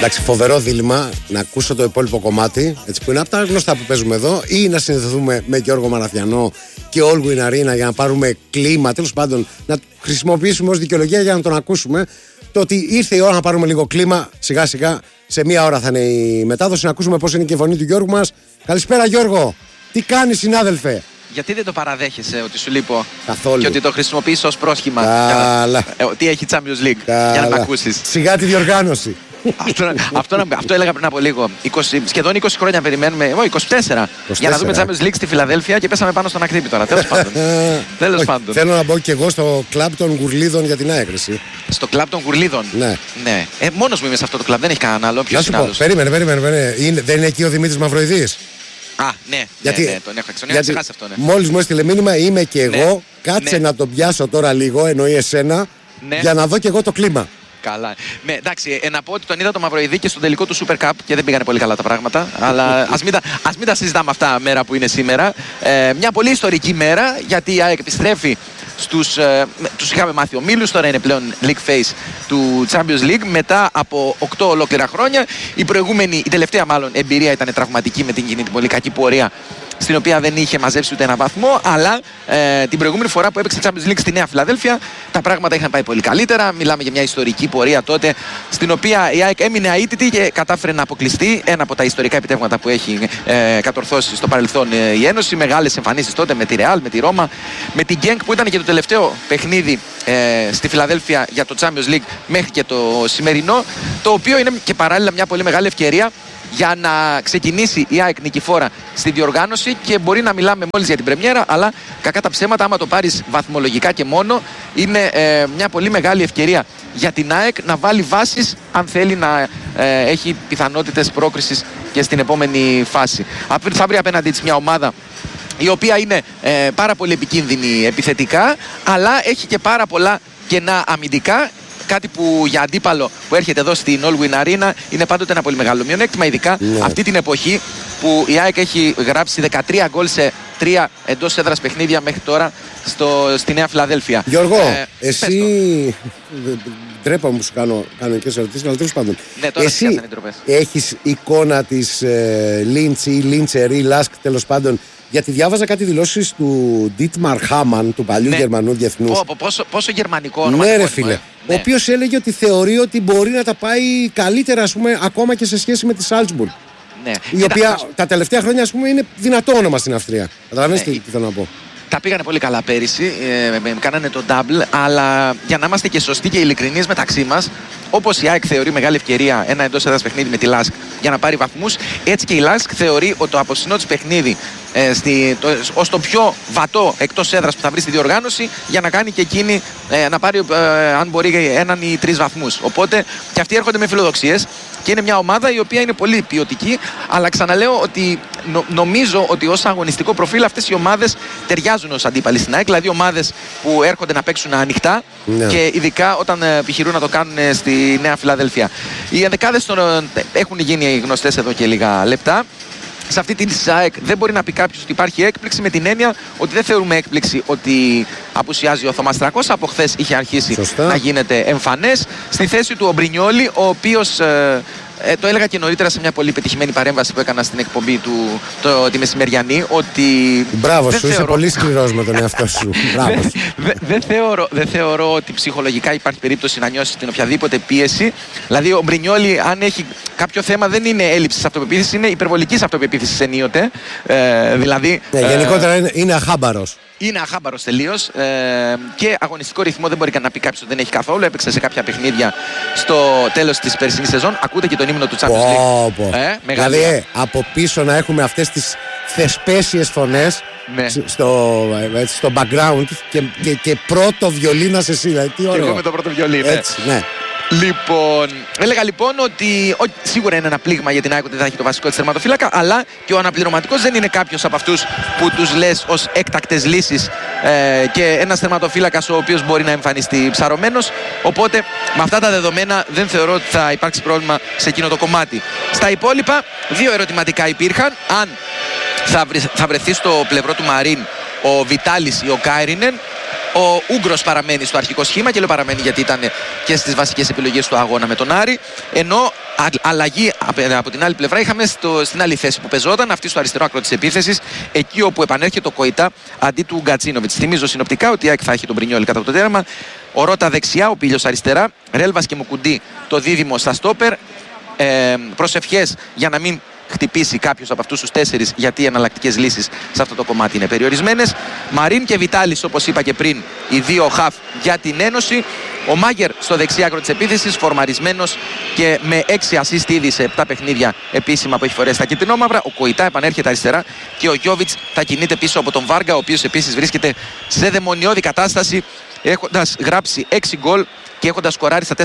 Εντάξει, φοβερό δίλημμα να ακούσω το υπόλοιπο κομμάτι, έτσι, που είναι από τα γνωστά που παίζουμε εδώ, ή να συνδεθούμε με Γιώργο Μαραθιανό και Allwyn Arena για να πάρουμε κλίμα, τέλος πάντων να χρησιμοποιήσουμε ως δικαιολογία για να τον ακούσουμε. Το ότι ήρθε η ώρα να πάρουμε λίγο κλίμα, σιγά σιγά σε μία ώρα θα είναι η μετάδοση, να ακούσουμε πώς είναι και η φωνή του Γιώργου μας. Καλησπέρα Γιώργο, τι κάνεις συνάδελφε? Γιατί δεν το παραδέχεσαι ότι σου λείπω? Καθόλου. Και ότι το χρησιμοποιείς ως πρόσχημα? Καλά. Ότι έχει Champions League. Καλά. Για να με ακούσεις. Σιγά τη διοργάνωση. Αυτό έλεγα πριν από λίγο. Σχεδόν 20 χρόνια περιμένουμε, 24, για να δούμε Champions League στη Φιλαδέλφια και πέσαμε πάνω στον Ακτύπη τώρα. Τέλος πάντων. Θέλω να μπω και εγώ στο κλαμπ των Γουρλίδων για την έκρηση. Στο κλαμπ των Γουρλίδων? Ναι. Μόνος μου είμαι σε αυτό το κλαμπ, δεν έχει κανέναν άλλο. Ποιος είναι άλλος? Περίμενε. Δεν είναι εκεί ο Δημήτρης Μαυροειδής? Ναι, τον έχω ξεχάσει αυτό. Μόλις μου έστειλε μήνυμα, είμαι και εγώ. Κάτσε να τον πιάσω τώρα λίγο, εννοεί εσένα, για να δω και εγώ το κλίμα. Καλά. Εντάξει, να πω ότι τον είδα το Μαυροειδή και στο τελικό του Super Cup και δεν πήγανε πολύ καλά τα πράγματα. Αλλά ας μην τα συζητάμε αυτά μέρα που είναι σήμερα. Μια πολύ ιστορική μέρα, γιατί η ΑΕΚ επιστρέφει τους είχαμε μάθει ομίλους, τώρα είναι πλέον League Face του Champions League μετά από 8 ολόκληρα χρόνια. Η τελευταία μάλλον εμπειρία ήταν τραυματική με την κινητοπολικακή πορεία, στην οποία δεν είχε μαζέψει ούτε ένα βαθμό, αλλά την προηγούμενη φορά που έπαιξε Champions League στη Νέα Φιλαδέλφια τα πράγματα είχαν πάει πολύ καλύτερα. Μιλάμε για μια ιστορική πορεία τότε, στην οποία η ΑΕΚ έμεινε αίτητη και κατάφερε να αποκλειστεί. Ένα από τα ιστορικά επιτεύγματα που έχει κατορθώσει στο παρελθόν η Ένωση. Μεγάλες εμφανίσεις τότε με τη Real, με τη Ρώμα, με την Genk που ήταν και το τελευταίο παιχνίδι στη Φιλαδέλφια για το Champions League μέχρι και το σημερινό. Το οποίο είναι και παράλληλα μια πολύ μεγάλη ευκαιρία για να ξεκινήσει η ΑΕΚ νικηφόρα στη διοργάνωση και μπορεί να μιλάμε μόλις για την πρεμιέρα, αλλά κακά τα ψέματα, άμα το πάρεις βαθμολογικά και μόνο, είναι μια πολύ μεγάλη ευκαιρία για την ΑΕΚ να βάλει βάσεις αν θέλει να έχει πιθανότητες πρόκρισης και στην επόμενη φάση. Θα βρει απέναντί της μια ομάδα η οποία είναι πάρα πολύ επικίνδυνη επιθετικά, αλλά έχει και πάρα πολλά κενά αμυντικά. Κάτι που για αντίπαλο που έρχεται εδώ στην Allwyn Arena είναι πάντοτε ένα πολύ μεγάλο μειονέκτημα, ειδικά αυτή την εποχή που η ΑΕΚ έχει γράψει 13 γκολ σε 3 εντός έδρας παιχνίδια μέχρι τώρα στη Νέα Φιλαδέλφια. Γιώργο, εσύ ντρέπαμε που σου κάνω και σε ερωτήσεις, αλλά τέλος πάντων. Ναι, τώρα εσύ έχεις εικόνα της Λίντς ή Λίντσερ ή Λάσκ, τέλος πάντων? Γιατί διάβαζα κάτι δηλώσεις του Ντίτμαρ Χάμαν, του παλιού Γερμανού διεθνούς. Πόσο γερμανικό όνομα. Ναι, ρε φίλε. Ο οποίος έλεγε ότι θεωρεί ότι μπορεί να τα πάει καλύτερα, ας πούμε, ακόμα και σε σχέση με τη Σάλτσμπουργκ. Ναι. Η οποία τα τελευταία χρόνια, ας πούμε, είναι δυνατό όνομα στην Αυστρία. Καταλαβαίνεις τι θέλω να πω? Τα πήγανε πολύ καλά πέρυσι, κάνανε το double, αλλά για να είμαστε και σωστοί και ειλικρινείς μεταξύ μας, όπως η ΑΕΚ θεωρεί μεγάλη ευκαιρία ένα εντός έδρας παιχνίδι με τη Λάσκ για να πάρει βαθμούς, έτσι και η Λάσκ θεωρεί ότι το απόψινό της παιχνίδι ως το πιο βατό εκτός έδρας που θα βρει στη διοργάνωση, για να κάνει και εκείνη να πάρει αν μπορεί έναν ή 3 βαθμούς. Οπότε και αυτοί έρχονται με φιλοδοξίες και είναι μια ομάδα η οποία είναι πολύ ποιοτική, αλλά ξαναλέω ότι νομίζω ότι ως αγωνιστικό προφίλ αυτές οι ομάδες ταιριάζουν ως αντίπαλοι στην ΑΕΚ, δηλαδή ομάδες που έρχονται να παίξουν ανοιχτά και ειδικά όταν επιχειρούν να το κάνουν στη Νέα Φιλαδέλφια. Οι ενδεκάδες έχουν γίνει γνωστές εδώ και λίγα λεπτά. Σε αυτή την ΑΕΚ δεν μπορεί να πει κάποιος ότι υπάρχει έκπληξη, με την έννοια ότι δεν θεωρούμε έκπληξη ότι απουσιάζει ο Θωμάς Τρακός. Από χθες είχε αρχίσει να γίνεται εμφανές. Στη θέση του ο Μπρινιόλι, ο οποίος το έλεγα και νωρίτερα σε μια πολύ πετυχημένη παρέμβαση που έκανα στην εκπομπή του τη μεσημεριανή, ότι... Μπράβο σου, είσαι πολύ σκληρός με τον εαυτό σου. Δεν θεωρώ ότι ψυχολογικά υπάρχει περίπτωση να νιώσει την οποιαδήποτε πίεση. Δηλαδή ο Μπρινιόλι, αν έχει κάποιο θέμα, δεν είναι έλλειψης αυτοπεποίθησης, είναι υπερβολικής αυτοπεποίθησης ενίοτε. Δηλαδή... γενικότερα είναι αχάμπαρος. Είναι αχάμπαρος τελείως και αγωνιστικό ρυθμό δεν μπορεί να πει κάποιος ότι δεν έχει καθόλου. Έπαιξε σε κάποια παιχνίδια στο τέλος της περσινής σεζόν. Ακούτε και τον ύμνο του Champions League. Δηλαδή από πίσω να έχουμε αυτές τις θεσπέσιες φωνές στο background και πρώτο βιολί σε εσύ. Δηλαδή, τι ωραίο. Και εγώ με το πρώτο βιολί. Έτσι, ναι. Λοιπόν, έλεγα λοιπόν ότι σίγουρα είναι ένα πλήγμα για την ΑΕΚ ότι θα έχει το βασικό της τερματοφύλακα, αλλά και ο αναπληρωματικός δεν είναι κάποιος από αυτούς που τους λες ως έκτακτες λύσεις και ένας τερματοφύλακας ο οποίος μπορεί να εμφανιστεί ψαρωμένος. Οπότε με αυτά τα δεδομένα δεν θεωρώ ότι θα υπάρξει πρόβλημα σε εκείνο το κομμάτι. Στα υπόλοιπα, 2 ερωτηματικά υπήρχαν. Αν θα βρεθεί στο πλευρό του Μαρίν ο Βιτάλης ή ο Κάιρινεν. Ο Ούγκρος παραμένει στο αρχικό σχήμα, και λέω παραμένει γιατί ήταν και στις βασικές επιλογές του αγώνα με τον Άρη. Ενώ αλλαγή από την άλλη πλευρά είχαμε στην άλλη θέση που πεζόταν, αυτή στο αριστερό άκρο της επίθεσης, εκεί όπου επανέρχεται ο Κοϊτά αντί του Γκατσίνοβιτς. Θυμίζω συνοπτικά ότι η ΑΕΚ θα έχει τον Μπρινιόλι κατά το τέρμα, ο Ρώτα δεξιά, ο Πίλιος αριστερά, Ρέλβας και Μουκουντή το δίδυμο στα στόπερ. Προσευχές για να μην χτυπήσει κάποιος από αυτούς τους 4, γιατί οι εναλλακτικές λύσεις σε αυτό το κομμάτι είναι περιορισμένες. Μαρίν και Βιτάλης, όπως είπα και πριν, οι 2 χαφ για την Ένωση. Ο Μάγερ στο δεξί άκρο της επίθεσης, φορμαρισμένος και με 6 assist ήδη σε 7 παιχνίδια επίσημα που έχει φορέσει τα κιτρινόμαυρα. Ο Κοϊτά επανέρχεται αριστερά και ο Γιόβιτς θα κινείται πίσω από τον Βάργα, ο οποίος επίσης βρίσκεται σε δαιμονιώδη κατάσταση, έχοντας γράψει 6 γκολ και έχοντας σκοράρει στα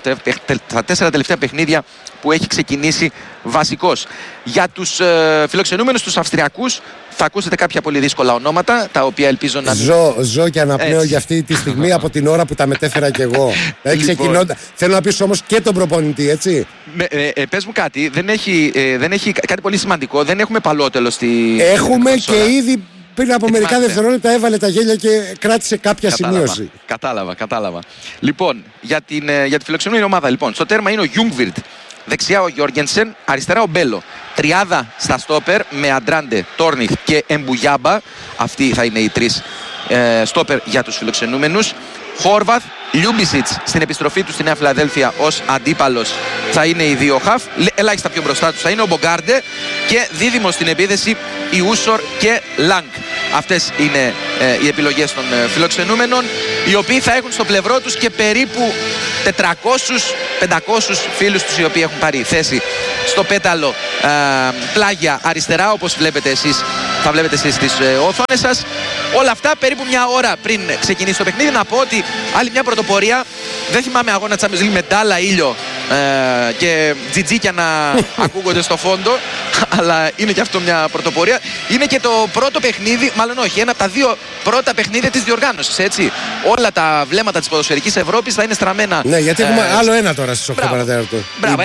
4 τελευταία παιχνίδια που έχει ξεκινήσει βασικός. Για τους φιλοξενούμενους, τους Αυστριακούς, θα ακούσετε κάποια πολύ δύσκολα ονόματα, τα οποία ελπίζω να μην... Ζω και αναπνέω για αυτή τη στιγμή από την ώρα που τα μετέφερα κι εγώ. Λοιπόν. Θέλω να πεις όμως και τον προπονητή, έτσι. Πες μου κάτι, δεν έχει κάτι πολύ σημαντικό, δεν έχουμε παλότελο στη... Έχουμε και ήδη... Πριν από μερικά δευτερόλεπτα έβαλε τα γέλια και κράτησε κάποια σημείωση. Κατάλαβα. Λοιπόν, για τη φιλοξενούμενη ομάδα, λοιπόν, στο τέρμα είναι ο Γιούγκβιρτ, δεξιά ο Γιόργενσεν, αριστερά ο Μπέλο. Τριάδα στα στόπερ με Αντράντε, Τόρνιχ και Εμπουγιάμπα. Αυτοί θα είναι οι 3 στόπερ για τους φιλοξενούμενους. Χόρβαθ, Λιούμπισιτς στην επιστροφή του στη Νέα Φιλαδέλφια ως αντίπαλος θα είναι οι 2 χαφ. Ελάχιστα πιο μπροστά τους θα είναι ο Μπογκάρντε και δίδυμο στην επίθεση η Ούσορ και Λάγκ. Αυτές είναι οι επιλογές των φιλοξενούμενων, οι οποίοι θα έχουν στο πλευρό τους και περίπου 400-500 φίλους τους, οι οποίοι έχουν πάρει θέση στο πέταλο πλάγια αριστερά, όπως βλέπετε εσείς, θα βλέπετε εσείς στις οθόνες σας. Όλα αυτά περίπου μια ώρα πριν ξεκινήσει το παιχνίδι. Να πω ότι άλλη μια πρωτοπορία, δεν θυμάμαι αγώνα Champions League με ντάλα, ήλιο και τζιτζίκια να ακούγονται στο φόντο, αλλά είναι και αυτό μια πρωτοπορία. Είναι και το πρώτο παιχνίδι, μάλλον όχι, ένα από τα 2 πρώτα παιχνίδια της διοργάνωσης, έτσι. Όλα τα βλέμματα της ποδοσφαιρικής Ευρώπης θα είναι στραμμένα. Ναι, γιατί έχουμε άλλο ένα τώρα στις 8 παρατέταρτο.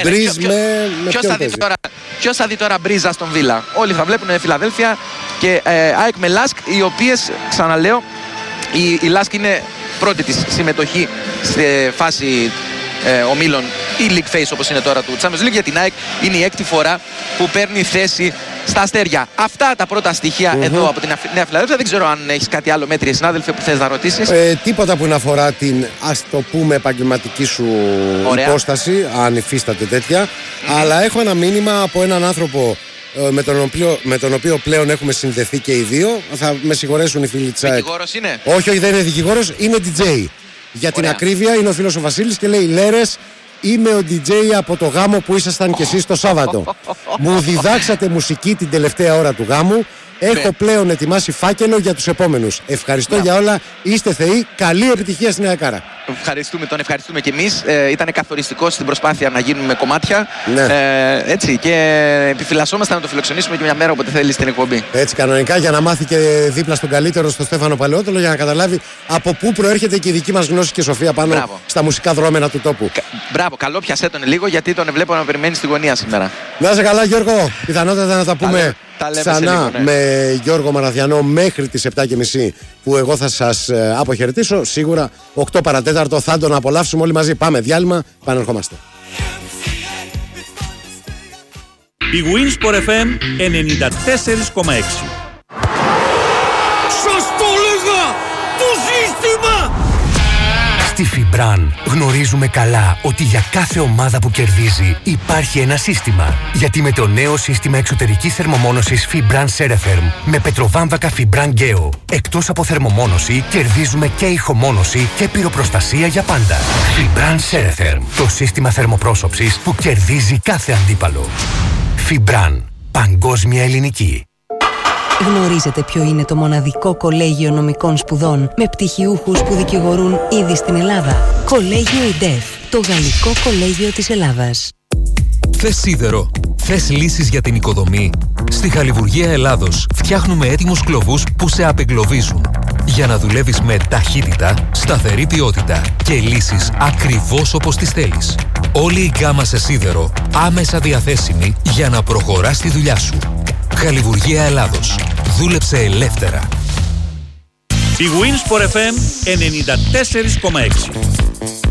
Ποιος θα δει τώρα Μπρίζα στον Βίλα? Όλοι θα βλέπουν Φιλαδέλφια και ΑΕΚ με Λάσκ, οι οποίες, ξαναλέω, η Λάσκ είναι πρώτη της συμμετοχή στη φάση ομίλων ή League Phase, όπως είναι τώρα, του Champions League. Για την ΑΕΚ είναι η 6η φορά που παίρνει θέση στα αστέρια. Αυτά τα πρώτα στοιχεία εδώ από την Νέα Φιλαδέλφια. Δεν ξέρω αν έχεις κάτι άλλο, μέτριε συνάδελφε, που θες να ρωτήσεις. Τίποτα που να αφορά την, ας το πούμε, επαγγελματική σου υπόσταση, αν υφίσταται τέτοια. Αλλά έχω ένα μήνυμα από έναν άνθρωπο με τον οποίο πλέον έχουμε συνδεθεί και οι δύο. Θα με συγχωρέσουν οι φίλοι της ΑΕΚ. Δικηγόρος είναι? Όχι, δεν είναι δικηγόρος, είναι DJ. Για την ακρίβεια είναι ο φίλος ο Βασίλης και λέει: Λέρες, είμαι ο DJ από το γάμο που ήσασταν κι εσείς το Σάββατο. Μου διδάξατε μουσική την τελευταία ώρα του γάμου. Έχω πλέον ετοιμάσει φάκελο για τους επόμενους. Ευχαριστώ για όλα. Είστε θεοί. Καλή επιτυχία στην ΑΕΚΑΡΑ. Τον ευχαριστούμε κι εμείς. Ήταν καθοριστικός στην προσπάθεια να γίνουμε κομμάτια. Ναι. Έτσι, και επιφυλασσόμαστε να το φιλοξενήσουμε και μια μέρα όποτε θέλει στην εκπομπή. Έτσι, κανονικά, για να μάθει και δίπλα στον καλύτερο, στον Στέφανο Παλαιότολο, για να καταλάβει από πού προέρχεται και η δική μας γνώση και σοφία πάνω στα μουσικά δρόμενα του τόπου. Μπράβο, καλό, πιασέ τον λίγο, γιατί τον βλέπω να περιμένει στη γωνία σήμερα. Να είσαι καλά, Γιώργο. Πιθανότατα να τα πούμε ξανά με Γιώργο Μαραθιανό μέχρι τις 7.30 που εγώ θα σας αποχαιρετήσω. Σίγουρα 8 παρατέταρτο θα τον απολαύσουμε όλοι μαζί. Πάμε διάλειμμα, πανερχόμαστε. Η Winsport FM 94,6. Σας το λέγα! Το σύστημα! Στη Fibran γνωρίζουμε καλά ότι για κάθε ομάδα που κερδίζει υπάρχει ένα σύστημα. Γιατί με το νέο σύστημα εξωτερικής θερμομόνωσης Fibran Ceretherm με πετροβάμβακα Fibran Geo, εκτός από θερμομόνωση κερδίζουμε και ηχομόνωση και πυροπροστασία για πάντα. Fibran Ceretherm, το σύστημα θερμοπρόσωψης που κερδίζει κάθε αντίπαλο. Fibran, παγκόσμια ελληνική. Γνωρίζετε ποιο είναι το μοναδικό κολέγιο νομικών σπουδών με πτυχιούχους που δικηγορούν ήδη στην Ελλάδα? Κολέγιο ΙΝΤΕΦ, το γαλλικό κολέγιο της Ελλάδας. Θες σίδερο? Θες λύσεις για την οικοδομή? Στη Χαλιβουργία Ελλάδος φτιάχνουμε έτοιμους κλωβούς που σε απεγκλωβίζουν. Για να δουλεύεις με ταχύτητα, σταθερή ποιότητα και λύσεις ακριβώς όπως τις θέλεις. Όλη η γκάμα σε σίδερο άμεσα διαθέσιμη για να προχωράς τη δουλειά σου. Χαλιβουργία Ελλάδος. Δούλεψε ελεύθερα. Η Winsport FM 94,6.